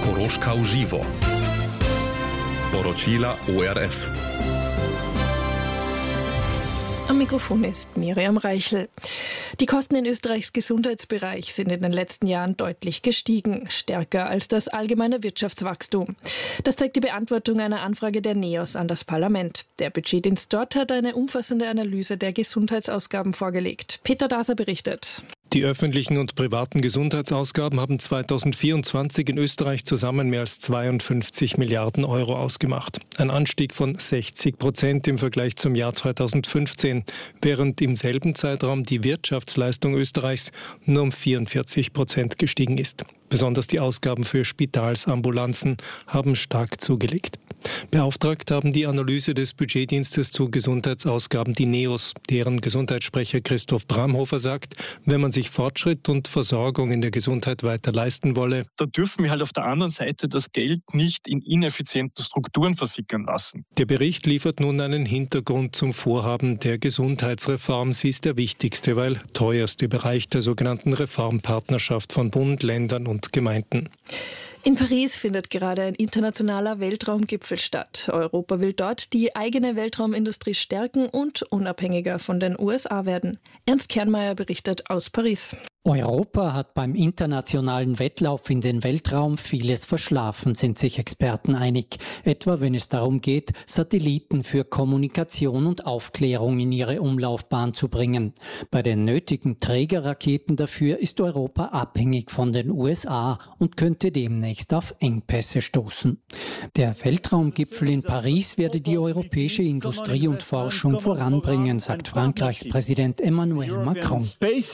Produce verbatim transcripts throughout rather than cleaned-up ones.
Koroška v živo. Poročila O R F. Am Mikrofon ist Miriam Reichel. Die Kosten in Österreichs Gesundheitsbereich sind in den letzten Jahren deutlich gestiegen, stärker als das allgemeine Wirtschaftswachstum. Das zeigt die Beantwortung einer Anfrage der NEOS an das Parlament. Der Budgetdienst dort hat eine umfassende Analyse der Gesundheitsausgaben vorgelegt. Peter Daser berichtet. Die öffentlichen und privaten Gesundheitsausgaben haben zweitausendvierundzwanzig in Österreich zusammen mehr als zweiundfünfzig Milliarden Euro ausgemacht. Ein Anstieg von sechzig Prozent im Vergleich zum Jahr zweitausendfünfzehn, während im selben Zeitraum die Wirtschaftsleistung Österreichs nur um vierundvierzig Prozent gestiegen ist. Besonders die Ausgaben für Spitalsambulanzen haben stark zugelegt. Beauftragt haben die Analyse des Budgetdienstes zu Gesundheitsausgaben die NEOS. Deren Gesundheitssprecher Christoph Bramhofer sagt, wenn man sich Fortschritt und Versorgung in der Gesundheit weiter leisten wolle, da dürfen wir halt auf der anderen Seite das Geld nicht in ineffizienten Strukturen versickern lassen. Der Bericht liefert nun einen Hintergrund zum Vorhaben der Gesundheitsreform. Sie ist der wichtigste, weil teuerste Bereich der sogenannten Reformpartnerschaft von Bund, Ländern und Gemeinden. In Paris findet gerade ein internationaler Weltraumgipfel statt. Europa will dort die eigene Weltraumindustrie stärken und unabhängiger von den U S A werden. Ernst Kernmeier berichtet aus Paris. Europa hat beim internationalen Wettlauf in den Weltraum vieles verschlafen, sind sich Experten einig. Etwa wenn es darum geht, Satelliten für Kommunikation und Aufklärung in ihre Umlaufbahn zu bringen. Bei den nötigen Trägerraketen dafür ist Europa abhängig von den U S A und könnte demnächst auf Engpässe stoßen. Der Weltraumgipfel in Paris werde die europäische Industrie und Forschung voranbringen, sagt Frankreichs Präsident Emmanuel Macron.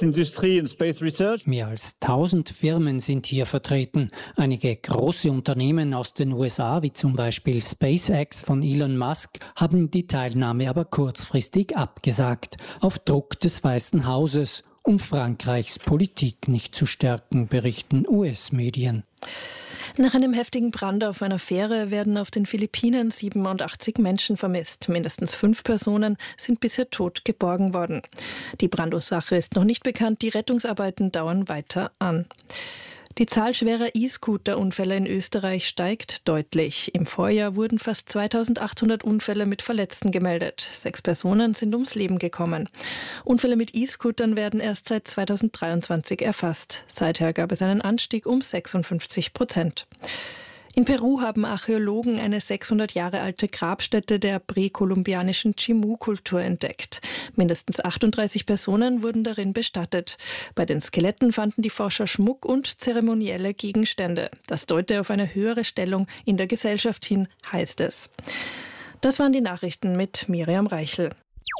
Mehr als tausend Firmen sind hier vertreten. Einige große Unternehmen aus den U S A, wie zum Beispiel SpaceX von Elon Musk, haben die Teilnahme aber kurzfristig abgesagt, auf Druck des Weißen Hauses, um Frankreichs Politik nicht zu stärken, berichten U S-Medien. Nach einem heftigen Brand auf einer Fähre werden auf den Philippinen siebenundachtzig Menschen vermisst. Mindestens fünf Personen sind bisher tot geborgen worden. Die Brandursache ist noch nicht bekannt, die Rettungsarbeiten dauern weiter an. Die Zahl schwerer E-Scooter-Unfälle in Österreich steigt deutlich. Im Vorjahr wurden fast zweitausendachthundert Unfälle mit Verletzten gemeldet. Sechs Personen sind ums Leben gekommen. Unfälle mit E-Scootern werden erst seit zweitausenddreiundzwanzig erfasst. Seither gab es einen Anstieg um sechsundfünfzig Prozent. In Peru haben Archäologen eine sechshundert Jahre alte Grabstätte der präkolumbianischen Chimú-Kultur entdeckt. Mindestens achtunddreißig Personen wurden darin bestattet. Bei den Skeletten fanden die Forscher Schmuck und zeremonielle Gegenstände. Das deute auf eine höhere Stellung in der Gesellschaft hin, heißt es. Das waren die Nachrichten mit Miriam Reichel.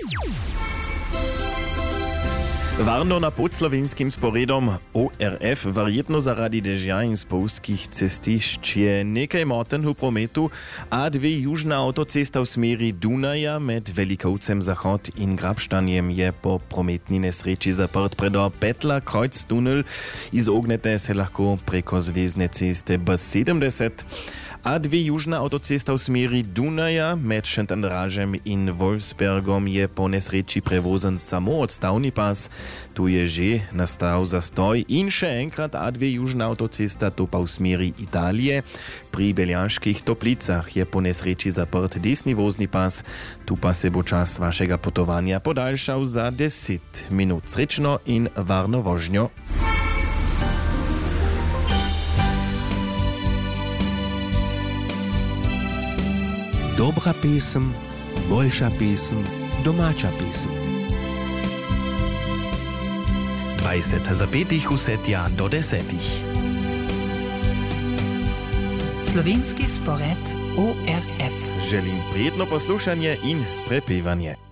Varno na podslovenským sporedom O R F verjetno zaradi dežja in spolskih cestišč je nekaj motenj v prometu A dve južna avtocesta v smeri Dunaja med Velikovcem zahod in Grabštanjem je po prometni nesreči zaprt predor Petla Kreuz tunel. Izognete se lahko preko zvezne ceste B sedemdeset. A dve južna avtocesta v smeri Dunaja med Šentandražem in Wolfsbergom je po nesreči prevozen samo odstavni pas. Tu je že nastal zastoj in še enkrat A dve južna avtocesta, to pa v smeri Italije. Pri Beljanskih Toplicah je po nesreči zaprt desni vozni pas, tu pa se bo čas vašega potovanja podaljšal za deset minut. Srečno in varno vožnjo. Dobra pesem, boljša pesem, domača pesem. dvajset zapetih vsetja do desetih. Slovenski spored O R F. Želim prijetno poslušanje in prepevanje.